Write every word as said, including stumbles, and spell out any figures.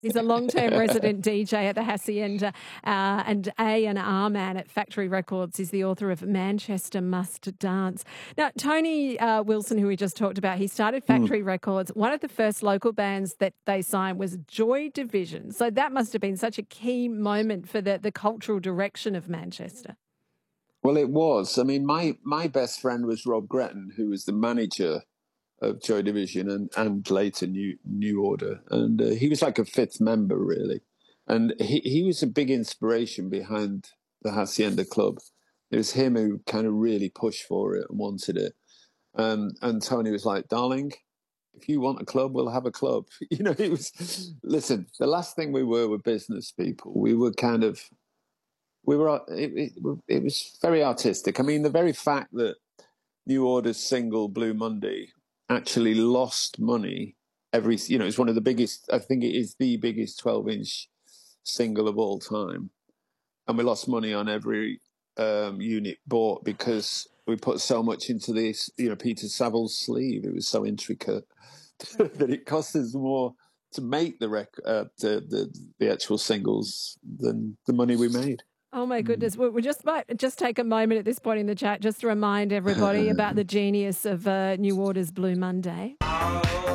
He's a long-term resident D J at the Hacienda uh, and A and R man at Factory Records. He's the author of Manchester Must Dance. Now, Tony uh, Wilson, who we just talked about, he started Factory mm. Records. One of the first local bands that they signed was Joy Division. So that must have been such a key moment for the, the cultural direction of Manchester. Well, it was. I mean, my, my best friend was Rob Gretton, who was the manager of Joy Division and, and later New New Order. And uh, he was like a fifth member, really. And he, he was a big inspiration behind the Hacienda Club. It was him who kind of really pushed for it and wanted it. Um, and Tony was like, darling, if you want a club, we'll have a club. You know, it was, listen, the last thing we were were business people. We were kind of, we were, it, it, it was very artistic. I mean, the very fact that New Order's single Blue Monday actually lost money every, you know, it's one of the biggest, I think it is the biggest twelve inch single of all time. And we lost money on every um, unit bought because we put so much into this, you know, Peter Saville's sleeve. It was so intricate that it cost us more to make the, rec- uh, the, the, the actual singles than the money we made. Oh, my goodness. We'll just might just take a moment at this point in the chat just to remind everybody about the genius of uh, New Order's Blue Monday.